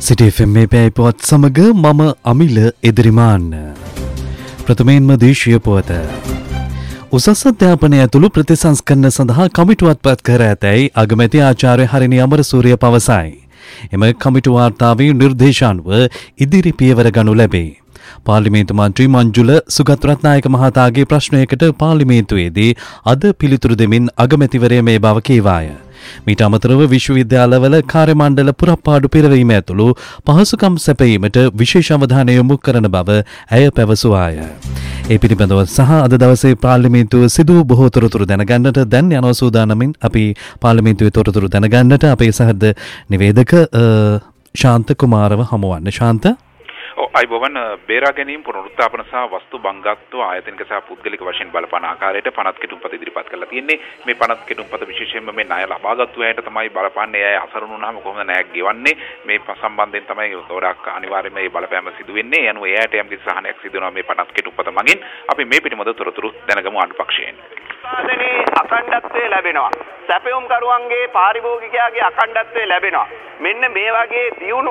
සිටි FM මේ පැය පුවත් සමග මම අමිල එදිරිමාන්න. ප්‍රථමයෙන්ම දේශීය පුවත. උසස් අධ්‍යාපනය ඇතුළු ප්‍රතිසංස්කරණ සඳහා කමිටුවක් පත් කර ඇතැයි අගමැති ආචාර්ය හරිනි අමරසූරිය පවසයි. එම කමිටු වාර්තාවේ නිර්දේශ අනුව ඉදිරි පියවර ගනු ලැබේ. පාර්ලිමේන්තු මන්ත්‍රී මංජුල සුගත් රත්නායක මහතාගේ ප්‍රශ්නයකට පාර්ලිමේන්තුවේදී අද පිළිතුරු දෙමින් අගමැතිවරයා මේ බව කීවාය. මීට අමතරව විශ්වවිද්‍යාලවල කාර්ය මණ්ඩල පුරප්පාඩු පිරවීම ඇතුළු පහසුකම් සැපයීමට විශේෂ අවධානය යොමු කරන බව ඇය පැවසුවාය. ඒ පිළිබඳව සහ අද දවසේ පාර්ලිමේන්තුව සිදු බොහෝ තොරතුරු දැනගන්නට දැන් යනවා සූදානමින් අපි පාර්ලිමේන්තුවේ තොරතුරු දැනගන්නට අපේ සහෘද නිවේදක ශාන්ත කුමාරව හමුවන්න. ශාන්ත අයිබෝවන් බේරා ගැනීම පුනරුත්ථාපන සහ වස්තු බංගත්ව ආයතනික සහ පුද්ගලික වශයෙන් බලපාන ආකාරයට පනත් කෙටුම්පත ඉදිරිපත් කරලා තියෙන්නේ. මේ පනත් කෙටුම්පත විශේෂයෙන්ම මේ ණය ලබාගත්තු අයට තමයි බලපාන්නේ. අය අසරණ වුණාම කොහොමද ණයක් ගෙවන්නේ? මේ සම්බන්ධයෙන් තමයි ගොඩක් අනිවාර්යයෙන්ම මේ බලපෑම සිදු වෙන්නේ. යනුව ඒ අයට යම් කිසි සහනයක් සිදු වෙනවා මේ පනත් කෙටුම්පත මගින්. අපි මේ පිටිමද තොරතුරු දැනගමු අනුපක්ෂයෙන්. උත්පාදනයේ අඛණ්ඩත්වය ලැබෙනවා. සැපයුම් කරුවන්ගේ පාරිභෝගිකයාගේ අඛණ්ඩත්වය ලැබෙනවා. මෙන්න මේ වගේ දියුණු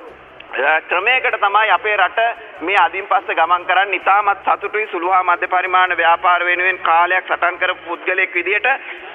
ක්‍රමයකට තමයි අපේ රට මේ අදින් පස්සේ ගමන් කරන්න ඉතාමත් සතුටුයි. සුළු හා මධ්‍ය පරිමාණ ව්‍යාපාර වෙනුවෙන් කාලයක් සටන් කරපු පුද්ගලයෙක් විදියට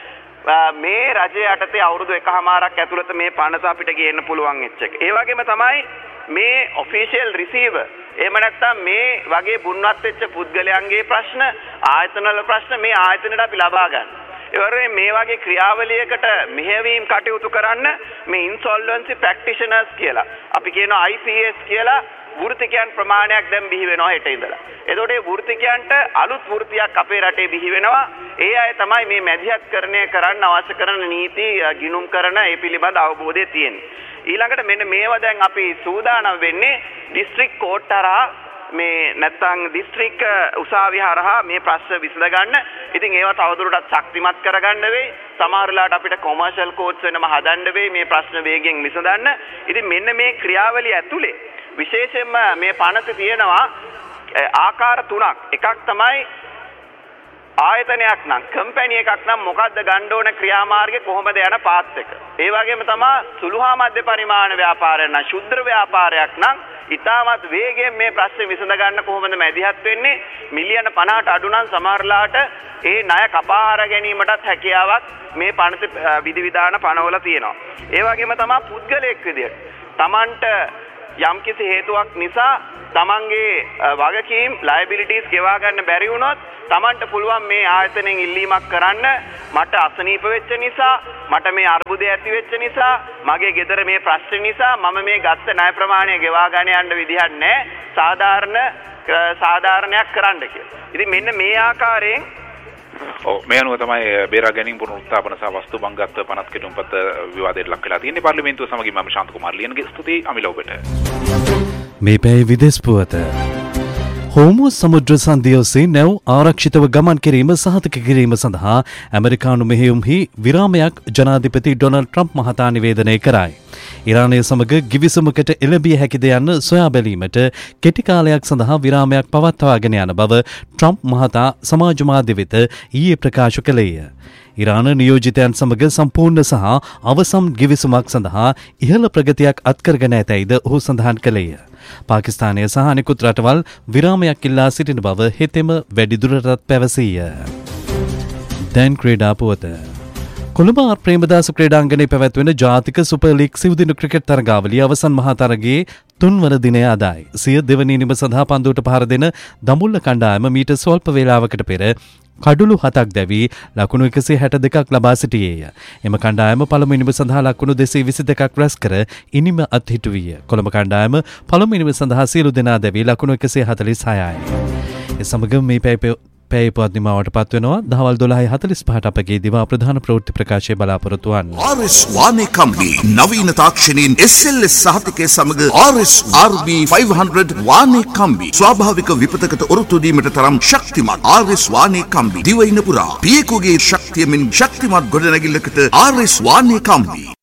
මේ රජය යටතේ අවුරුදු 1කමාරක් ඇතුළත මේ පනත අපිට ගේන්න පුළුවන් වෙච්ච එක. ඒ වගේම තමයි මේ ඔෆිෂියල් රිසීවර් එහෙම නැත්නම් මේ වගේ බුන්වත් වෙච්ච පුද්ගලයන්ගේ ප්‍රශ්න ආයතනවල ප්‍රශ්න මේ ආයතනයට අපි ලබා ගන්න. ඒ මේ වගේ ක්‍රියාවලියකට මෙහෙයවීම කටයුතු කරන්න මේ ඉන්සොල්වෙන්සි ප්‍රැක්ටිෂනර්ස් කියලා අපි කියනවා IPS කියලා වෘත්තිකයන් ප්‍රමාණයක් දැන් බිහි වෙනවා හෙට ඉඳලා. එතකොට මේ වෘත්තිකයන්ට අලුත් වෘත්තියක් අපේ රටේ බිහි වෙනවා. ඒ අය තමයි මේ මැදිහත්කරණය කරන්න අවශ්‍ය කරන නීති ගිණුම් කරන ඒ පිළිබඳ අවබෝධය තියෙන්නේ. ඊළඟට මෙන්න මේවා දැන් අපි සූදානම් වෙන්නේ දිස්ත්‍රික් කෝට් හරහා මේ නැත්තම් දිස්ත්‍රික් උසාවිය හරහා මේ ප්‍රශ්න විසඳ ගන්න. ඉතින් ඒවා තවදුරටත් ශක්තිමත් කරගන්න වෙයි. සමහර වෙලාවට අපිට කොමර්ෂල් කෝඩ්ස් වෙනම හදන්න වෙයි මේ ප්‍රශ්න වේගයෙන් විසඳන්න. ඉතින් මෙන්න මේ ක්‍රියාවලිය ඇතුලේ විශේෂයෙන්ම මේ පනතේ තියෙනවා ආකාර තුනක්. එකක් තමයි ආයතනයක් නම් කම්පැනි එකක් නම් මොකද්ද ගන්න ඕන ක්‍රියාමාර්ගය කොහොමද යන පාත් එක. ඒ වගේම තමයි සුළු හා මධ්‍ය පරිමාණ ව්‍යාපාරයක් නම් ශුද්‍ර ව්‍යාපාරයක් නම් ඉතාමත් වේගයෙන් මේ ප්‍රශ්නේ විසඳ ගන්න කොහොමද මැදිහත් වෙන්නේ. මිලියන 50ට අඩු නම් සමහරලාට ඒ ණය කපා හර ගැනීමටත් හැකියාවක් මේ පනත විධිවිධාන පනවල තියෙනවා. ඒ වගේම තමයි පුද්ගලයෙක් විදියට Tamanට යම්කිසි හේතුවක් නිසා Tamanගේ වගකීම් ලයබිලිටිස් ගෙවා ගන්න බැරි වුණොත් Tamanට පුළුවන් මේ ආයතනයෙන් ඉල්ලීමක් කරන්න. මට අසනීප වෙච්ච නිසා, මට මේ අර්බුදය ඇති වෙච්ච නිසා, මගේ ගෙදර මේ ප්‍රශ්න නිසා මම මේ ගත්ත ණය ප්‍රමාණය ගෙවා ගන්න යන්න විදිහක් නැහැ. සාධාරණයක් කරන්න කියලා. ඉතින් මෙන්න මේ ආකාරයෙන් මේ අනුව තමයි බේරා ගැනීම පුනරුත්ථාපන සහ වස්තු බංගත්ව පනත් කෙටුම්පත විවාදයට ලක් වෙලා තියෙන්නේ. පාර්ලිමේන්තුව සමගින් මම ශාන්ත කුමාර ලියනගේ ස්තුතියි අමිල ඔබට. මේ පැය විදේශ පුවත. හෝමුස් සමුද්‍ර සංධිය ඔස්සේ නැව් ආරක්ෂිතව ගමන් කිරීම සහතික කිරීම සඳහා ඇමරිකානු මෙහෙයුම්හි විරාමයක් ජනාධිපති ඩොනල්ඩ් ට්‍රම්ප් මහතා නිවේදනය කරයි. ඉරානය සමග ගිවිසුමකට එළඹිය හැකිද යන්න සොයා බැලීමට කෙටි කාලයක් සඳහා විරාමයක් පවත්වාගෙන යන බව ට්‍රම්ප් මහතා සමාජ මාධ්‍ය වෙත ඊයේ ප්‍රකාශ කළේය. ඉරාන නියෝජිතයන් සමග සම්පූර්ණ සහ අවසන් ගිවිසුමක් සඳහා ඉහළ ප්‍රගතියක් අත්කරගෙන ඇතැයිද ඔහු සඳහන් කළේය. පාකිස්තානය සහ අනෙකුත් රටවල් විරාමයක් ඉල්ලා සිටින බව හෙතෙම වැඩිදුරටත් පැවසීය. දැන් ක්‍රීඩා පුවත. කොළඹ ප්‍රේමදාස ක්‍රීඩාංගණයේ පැවැත්වෙන ජාතික සුපර් ලීග් සිවුදින ක්‍රිකට් තරගාවලිය අවසන් මහා තරගයේ 3 වන දිනය අදයි. සිය දෙවැනි ඉනිම සඳහා පන්දුවට පහර දෙන දඹුල්ල කණ්ඩායම මීට ස්වල්ප වේලාවකට පෙර කඩුළු 7ක් දැවී ලකුණු 162ක් ලබා සිටියේය. එම කණ්ඩායම පළමු ඉනිම සඳහා ලකුණු 222ක් රැස් කර ඉනිම අත්හිටුවිය. කොළඹ කණ්ඩායම පළමු ඉනිම සඳහා සියලු දෙනා දැවී ලකුණු 146යි. ඒ සමග මේ පැය පුවත් නිමාවට පත් වෙනවා. දහවල් 12:45ට අපගේ දිවා ප්‍රධාන ප්‍රවෘත්ති ප්‍රකාශය බලාපොරොත්තු වන්න. RS වානේ කම්බි නවීන තාක්ෂණයෙන් SLS සහතිකයේ සමග RS RB 500 වානේ කම්බි ස්වාභාවික විපතකට ඔරොත්තු දීමට තරම් ශක්තිමත් RS වානේ කම්බි දිවයින පුරා පියෙකුගේ ශක්තියමින් ශක්තිමත් ගොඩනැගිල්ලකට RS වානේ කම්බි